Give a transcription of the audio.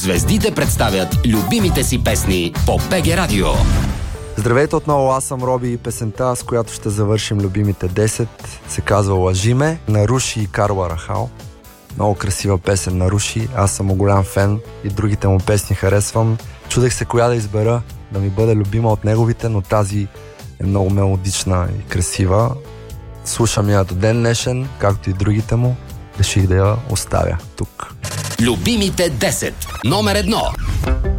Звездите представят любимите си песни по БГ Радио. Здравейте отново, аз съм Роби и песента, с която ще завършим любимите 10, се казва "Лъжи ме" на Руши и Карла Рахал. Много красива песен на Руши, аз съм му голям фен и другите му песни харесвам. Чудех се коя да избера да ми бъде любима от неговите, но тази е много мелодична и красива. Слушам я до ден днешен, както и другите му. Реших да я оставя тук. Любимите 10. Номер 1.